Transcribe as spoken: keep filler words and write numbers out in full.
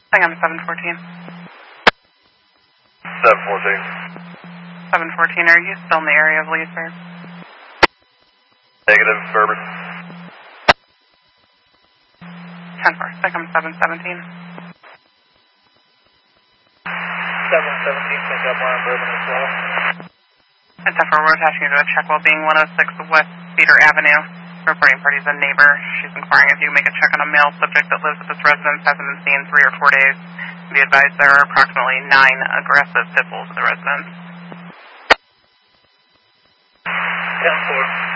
Hang on, seven fourteen. seven fourteen. seven fourteen, are you still in the area of Lee, sir? Negative, Berber. ten four, second seven seventeen. seven seventeen, pick up one on Bourbon as well. And ten four, we're attaching you to a check while being one oh six West Cedar Avenue. Reporting party is a neighbor. She's inquiring if you make a check on a male subject that lives at this residence, hasn't been seen in three or four days. Be advised there are approximately nine aggressive pit bulls at the residence. ten four.